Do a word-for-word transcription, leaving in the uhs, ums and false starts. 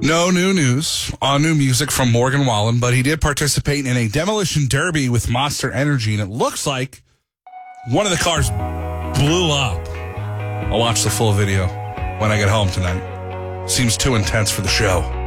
No new news on new music from Morgan Wallen, but he did participate in a demolition derby with Monster Energy, and it looks like one of the cars blew up. I'll watch the full video when I get home tonight. Seems too intense for the show.